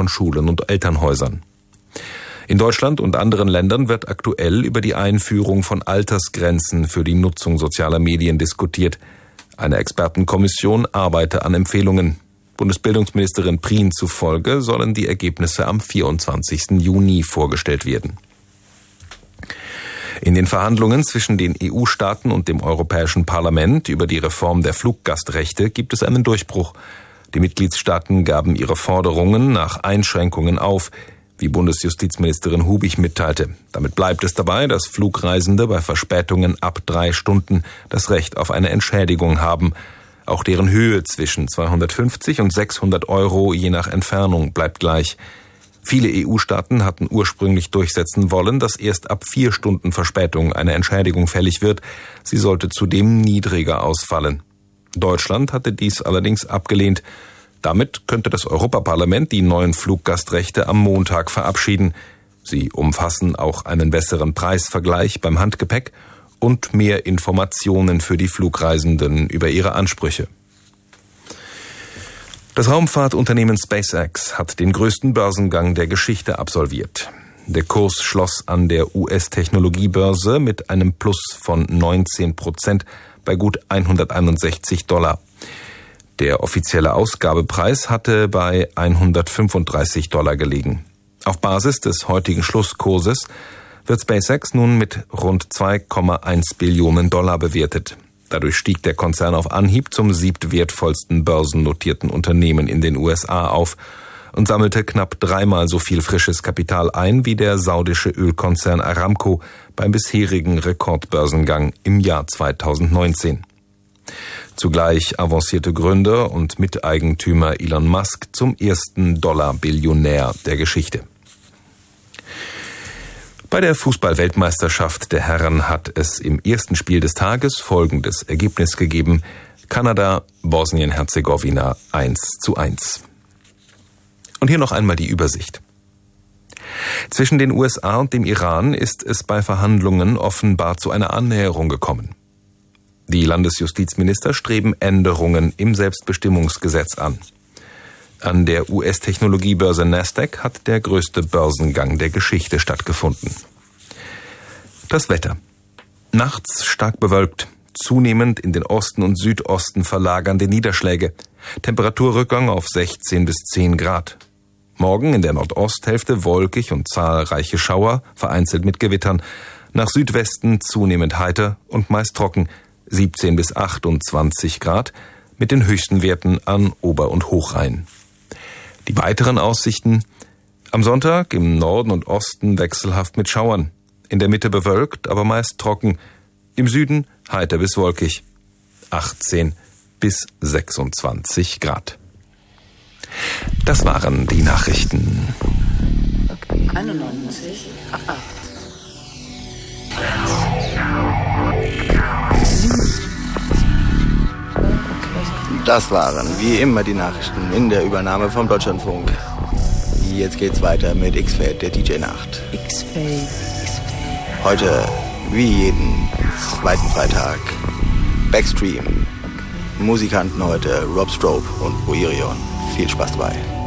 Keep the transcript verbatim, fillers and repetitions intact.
von Schulen und Elternhäusern. In Deutschland und anderen Ländern wird aktuell über die Einführung von Altersgrenzen für die Nutzung sozialer Medien diskutiert. Eine Expertenkommission arbeite an Empfehlungen. Bundesbildungsministerin Prien zufolge sollen die Ergebnisse am vierundzwanzigsten Juni vorgestellt werden. In den Verhandlungen zwischen den E U-Staaten und dem Europäischen Parlament über die Reform der Fluggastrechte gibt es einen Durchbruch. Die Mitgliedstaaten gaben ihre Forderungen nach Einschränkungen auf, wie Bundesjustizministerin Hubig mitteilte. Damit bleibt es dabei, dass Flugreisende bei Verspätungen ab drei Stunden das Recht auf eine Entschädigung haben. Auch deren Höhe zwischen zweihundertfünfzig und sechshundert Euro je nach Entfernung bleibt gleich. Viele E U-Staaten hatten ursprünglich durchsetzen wollen, dass erst ab vier Stunden Verspätung eine Entschädigung fällig wird. Sie sollte zudem niedriger ausfallen. Deutschland hatte dies allerdings abgelehnt. Damit könnte das Europaparlament die neuen Fluggastrechte am Montag verabschieden. Sie umfassen auch einen besseren Preisvergleich beim Handgepäck und mehr Informationen für die Flugreisenden über ihre Ansprüche. Das Raumfahrtunternehmen SpaceX hat den größten Börsengang der Geschichte absolviert. Der Kurs schloss an der U S-Technologiebörse mit einem Plus von neunzehn Prozent bei gut hunderteinundsechzig Dollar. Der offizielle Ausgabepreis hatte bei hundertfünfunddreißig Dollar gelegen. Auf Basis des heutigen Schlusskurses wird SpaceX nun mit rund zwei Komma eins Billionen Dollar bewertet. Dadurch stieg der Konzern auf Anhieb zum siebtwertvollsten börsennotierten Unternehmen in den U S A auf und sammelte knapp dreimal so viel frisches Kapital ein wie der saudische Ölkonzern Aramco beim bisherigen Rekordbörsengang im Jahr zweitausendneunzehn. Zugleich avancierte Gründer und Miteigentümer Elon Musk zum ersten Dollar-Billionär der Geschichte. Bei der Fußball-Weltmeisterschaft der Herren hat es im ersten Spiel des Tages folgendes Ergebnis gegeben: Kanada, Bosnien-Herzegowina eins zu eins. Und hier noch einmal die Übersicht. Zwischen den U S A und dem Iran ist es bei Verhandlungen offenbar zu einer Annäherung gekommen. Die Landesjustizminister streben Änderungen im Selbstbestimmungsgesetz an. An der U S-Technologiebörse Nasdaq hat der größte Börsengang der Geschichte stattgefunden. Das Wetter. Nachts stark bewölkt, zunehmend in den Osten und Südosten verlagernde Niederschläge. Temperaturrückgang auf sechzehn bis zehn Grad. Morgen in der Nordosthälfte wolkig und zahlreiche Schauer, vereinzelt mit Gewittern. Nach Südwesten zunehmend heiter und meist trocken, siebzehn bis achtundzwanzig Grad, mit den höchsten Werten an Ober- und Hochrhein. Die weiteren Aussichten: am Sonntag im Norden und Osten wechselhaft mit Schauern, in der Mitte bewölkt, aber meist trocken, im Süden heiter bis wolkig, achtzehn bis sechsundzwanzig Grad. Das waren die Nachrichten. einundneunzig Komma acht. Das waren wie immer die Nachrichten in der Übernahme vom Deutschlandfunk. Jetzt geht's weiter mit X-Fade, der D J-Nacht. X-Fade. Heute, wie jeden zweiten Freitag, Backstream. Musikanten heute Rob Strobe und Boirion. Viel Spaß dabei.